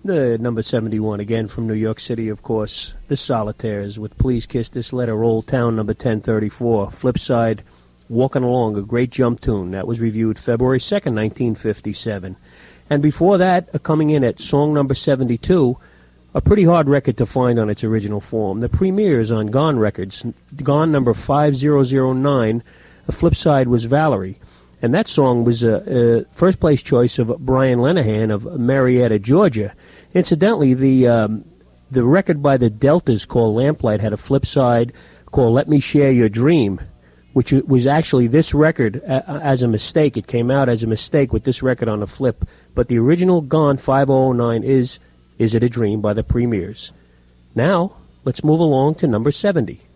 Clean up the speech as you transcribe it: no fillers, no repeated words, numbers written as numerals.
The number 71 again from New York City, of course, The Solitaires with Please Kiss This Letter, Old Town, number 1034. Flip side, Walking Along, a great jump tune. That was reviewed February 2nd, 1957. And before that, coming in at song number 72, a pretty hard record to find on its original form. The Premiers on Gone Records, Gone number 5009. The flip side was Valerie. And that song was a first-place choice of Brian Lenihan of Marietta, Georgia. Incidentally, the record by the Deltas called Lamplight had a flip side called Let Me Share Your Dream, which was actually this record as a mistake. It came out as a mistake with this record on the flip. But the original Gone 5009 is It a Dream by the Premiers. Now, let's move along to number 70.